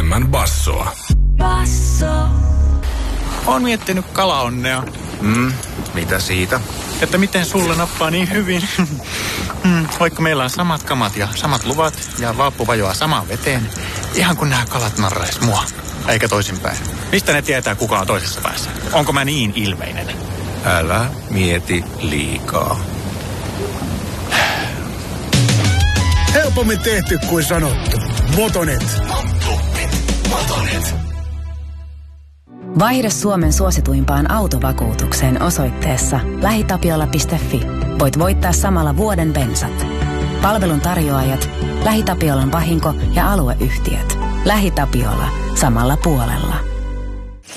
enemmän bassoa. Basso. Oon miettinyt kalaonnea. Mitä siitä? Että miten sulle nappaa niin hyvin. Vaikka meillä on samat kamat ja samat luvat ja valppu vajoaa samaan veteen. Ihan kun nämä kalat narrais mua. Eikä toisinpäin. Mistä ne tietää, kuka on toisessa päässä? Onko mä niin ilmeinen? Älä mieti liikaa. Helpommin tehty kuin sanottu. Motonet. Vaihda Suomen suosituimpaan autovakuutukseen osoitteessa lähitapiola.fi. Voit voittaa samalla vuoden bensat. Palvelun tarjoajat, LähiTapiolan vahinko- ja alueyhtiöt. LähiTapiola. Samalla puolella.